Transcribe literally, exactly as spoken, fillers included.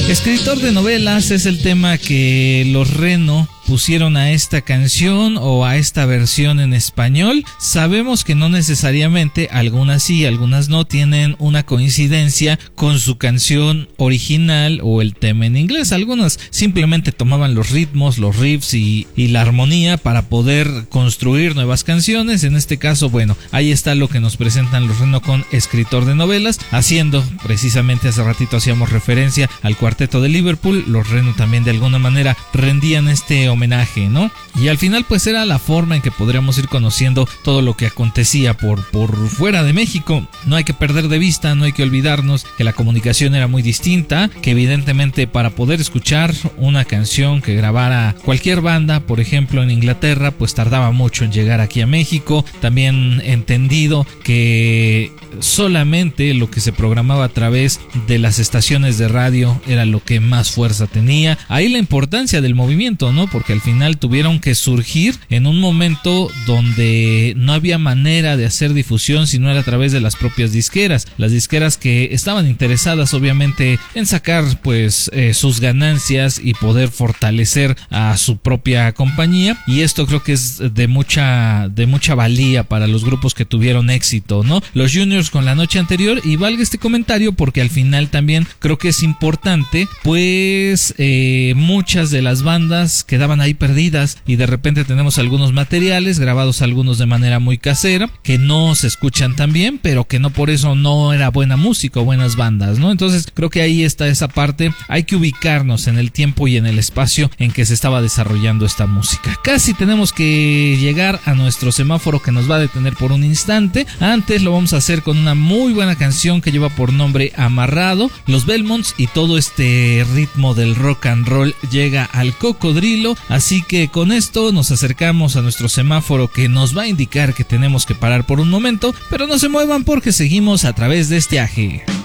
Escritor de novelas es el tema que los Reno pusieron a esta canción o a esta versión en español. Sabemos que no necesariamente, algunas sí, algunas no, tienen una coincidencia con su canción original o el tema en inglés. Algunas simplemente tomaban los ritmos, los riffs y, y la armonía para poder construir nuevas canciones. En este caso, bueno, ahí está lo que nos presentan los Reno con Escritor de novelas, haciendo precisamente, hace ratito hacíamos referencia al cuarteto de Liverpool. Los Reno también de alguna manera rendían este homenaje, ¿no? Y al final pues era la forma en que podríamos ir conociendo todo lo que acontecía por, por fuera de México. No hay que perder de vista, no hay que olvidarnos que la comunicación era muy distinta, que evidentemente para poder escuchar una canción que grabara cualquier banda, por ejemplo en Inglaterra, pues tardaba mucho en llegar aquí a México. También entendido que solamente lo que se programaba a través de las estaciones de radio era lo que más fuerza tenía. Ahí la importancia del movimiento, ¿no? Porque al final tuvieron que surgir en un momento donde no había manera de hacer difusión si no era a través de las propias disqueras. Las disqueras que estaban interesadas obviamente en sacar pues eh, sus ganancias y poder fortalecer a su propia compañía, y esto creo que es de mucha de mucha valía para los grupos que tuvieron éxito, ¿no? Los Juniors con La Noche Anterior, y valga este comentario porque al final también creo que es importante, pues eh, muchas de las bandas quedaban ahí perdidas y de repente tenemos algunos materiales grabados, algunos de manera muy casera, que no se escuchan tan bien, pero que no por eso no era buena música o buenas bandas, ¿no? Entonces creo que ahí está esa parte. Hay que ubicarnos en el tiempo y en el espacio en que se estaba desarrollando esta música. Casi tenemos que llegar a nuestro semáforo que nos va a detener por un instante. Antes lo vamos a hacer con una muy buena canción que lleva por nombre Amarrado. Los Belmonts y todo este ritmo del rock and roll llega al cocodrilo, así que con esto nos acercamos a nuestro semáforo que nos va a indicar que tenemos que parar por un momento, pero no se muevan porque seguimos a través de este aje.